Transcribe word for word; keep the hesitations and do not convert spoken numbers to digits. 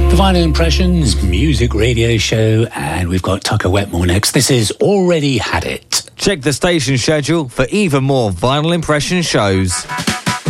The Vinyl Impressions music radio show, and we've got Tucker Wetmore next. This is Already Had It. Check the station schedule for even more Vinyl Impression shows.